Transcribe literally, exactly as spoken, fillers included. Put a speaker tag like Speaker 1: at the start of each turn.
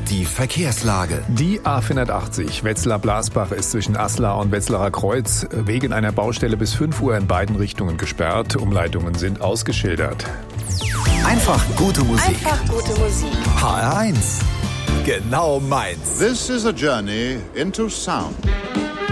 Speaker 1: die Verkehrslage.
Speaker 2: Die A vierhundertachtzig Wetzlar-Blasbach ist zwischen Aslar und Wetzlarer Kreuz wegen einer Baustelle bis fünf Uhr in beiden Richtungen gesperrt. Umleitungen sind ausgeschildert.
Speaker 1: Einfach gute Musik.
Speaker 3: Einfach gute Musik.
Speaker 1: H R eins. Genau meins.
Speaker 4: This is a journey into sound.